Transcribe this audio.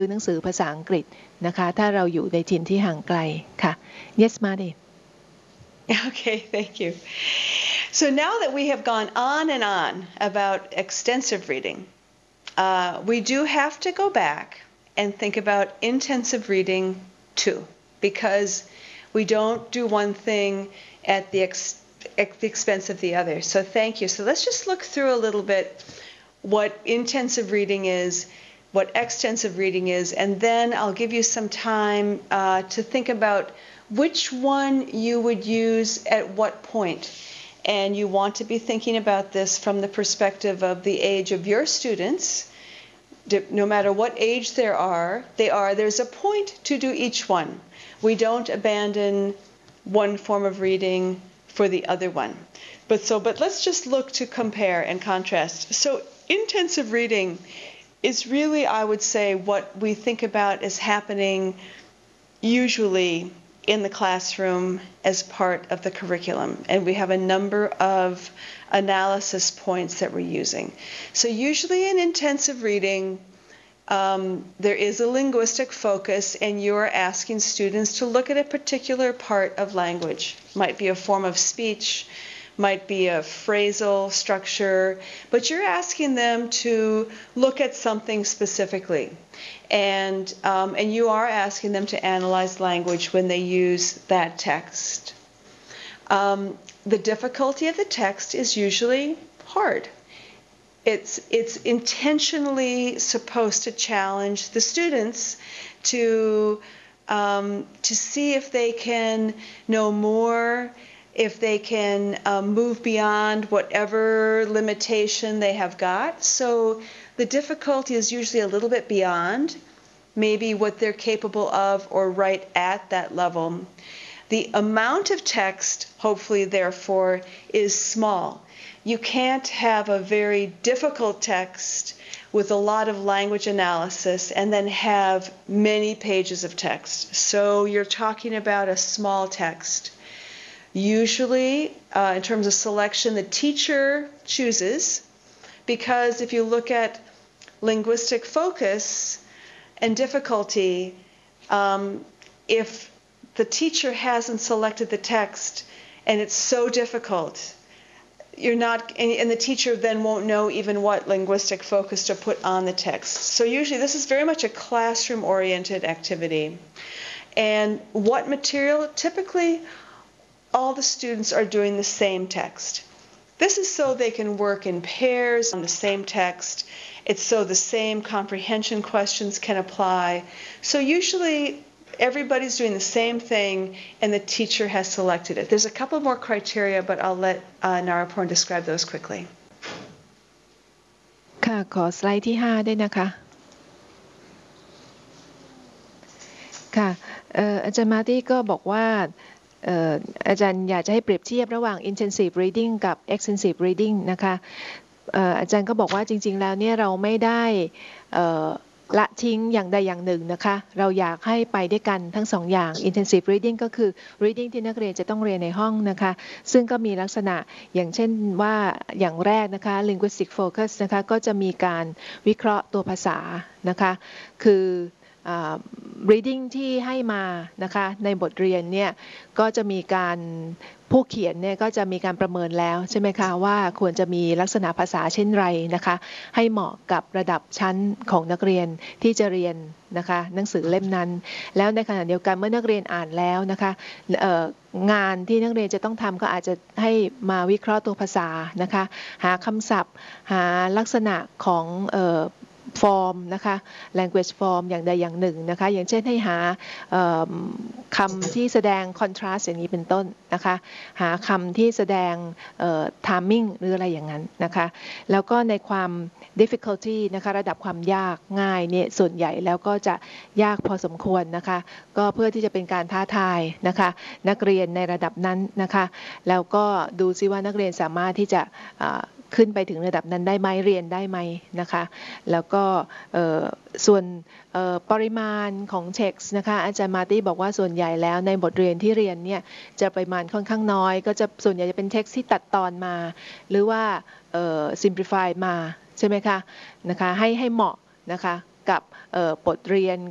หนังสือภาษาอังกฤษนะคะถ้าเราอยู่ในถิ่นที่ห่างไกลค่ะ Yes Marty Okay, thank you. So now that we have gone on and on about extensive reading, we do have to go back and think about intensive reading too, because we don't do one thing at the expense of the other. So thank you. So let's just look through a little bit what intensive reading is, what extensive reading is, and then I'll give you some time to think about which one you would use at what point. And you want to be thinking about this from the perspective of the age of your students. No matter what age there's a point to do each one. We don't abandon one form of reading for the other one. But let's just look to compare and contrast. So intensive reading is really, I would say, what we think about as happening usually in the classroom as part of the curriculum. And we have a number of analysis points that we're using. So usually in intensive reading, there is a linguistic focus and you're asking students to look at a particular part of language. Might be a form of speech, might be a phrasal structure, but you're asking them to look at something specifically. And you are asking them to analyze language when they use that text. The difficulty of the text is usually hard. It's intentionally supposed to challenge the students to see if they can know more, if they can move beyond whatever limitation they have got. So the difficulty is usually a little bit beyond maybe what they're capable of or right at that level. The amount of text, hopefully, therefore, is small. You can't have a very difficult text with a lot of language analysis and then have many pages of text. So you're talking about a small text. Usually, in terms of selection, the teacher chooses, because if you look at linguistic focus and difficulty, if the teacher hasn't selected the text and it's so difficult, and the teacher then won't know even what linguistic focus to put on the text. So usually this is very much a classroom-oriented activity. And what material? Typically, all the students are doing the same text. This is so they can work in pairs on the same text. It's so the same comprehension questions can apply. So usually everybody's doing the same thing and the teacher has selected it. There's a couple more criteria, but I'll let Naraporn describe those quickly. ค่ะขอสไลด์ที่5ด้วยนะคะค่ะอาจารย์มาร์ตี้ก็บอกว่าอาจารย์อยากจะให้เปรียบเทียบระหว่าง intensive reading กับ extensive reading นะคะอาจารย์ก็บอกว่าจริงๆแล้วเนี่ยเราไม่ได้ละทิ้งอย่างใดอย่างหนึ่งนะคะเราอยากให้ไปด้วยกันทั้งสองอย่าง intensive reading ก็คือ reading ที่นักเรียนจะต้องเรียนในห้องนะคะซึ่งก็มีลักษณะอย่างเช่นว่าอย่างแรกนะคะ linguistic focus นะคะก็จะมีการวิเคราะห์ตัวภาษานะคะคือreading ที่ให้มานะคะในบทเรียนเนี่ยก็จะมีการผู้เขียนเนี่ยก็จะมีการประเมินแล้วใช่ไหมคะว่าควรจะมีลักษณะภาษาเช่นไรนะคะให้เหมาะกับระดับชั้นของนักเรียนที่จะเรียนนะคะหนังสือเล่มนั้นแล้วในขณะเดียวกันเมื่อนักเรียนอ่านแล้วนะคะงานที่นักเรียนจะต้องทำก็อาจจะให้มาวิเคราะห์ตัวภาษานะคะหาคำศัพท์หาลักษณะของฟอร์มนะคะ language form อย่างใดอย่างหนึ่งนะคะอย่างเช่นให้หาคำที่แสดง contrast อย่างนี้เป็นต้นนะคะหาคำที่แสดงtiming หรืออะไรอย่างนั้นนะคะแล้วก็ในความ difficulty นะคะระดับความยากง่ายเนี่ยส่วนใหญ่แล้วก็จะยากพอสมควรนะคะก็เพื่อที่จะเป็นการท้าทายนะคะนักเรียนในระดับนั้นนะคะแล้วก็ดูซิว่านักเรียนสามารถที่จะขึ้นไปถึงระดับนั้นได้ไหมเรียนได้ไหมนะคะแล้วก็ส่วนปริมาณของเท็กซ์นะคะอาจารย์มาร์ตี้บอกว่าส่วนใหญ่แล้วในบทเรียนที่เรียนเนี่ยจะปริมาณค่อนข้างน้อยก็จะส่วนใหญ่จะเป็นเท็กซ์ที่ตัดตอนมาหรือว่าsimplify มาใช่ไหมคะนะคะให้เหมาะนะคะกับบทเรียน